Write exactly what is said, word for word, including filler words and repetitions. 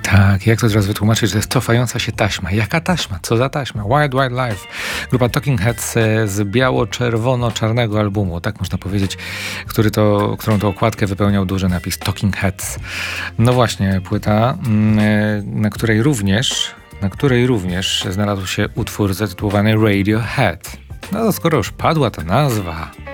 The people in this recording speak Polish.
Tak, jak to teraz wytłumaczyć, że to jest cofająca się taśma? Jaka taśma? Co za taśma? Wild Wild Life. Grupa Talking Heads z biało-czerwono-czarnego albumu, tak można powiedzieć, który to, którą to okładkę wypełniał duży napis Talking Heads. No właśnie, płyta, na której również, na której również znalazł się utwór zatytułowany Radiohead. No to skoro już padła ta nazwa...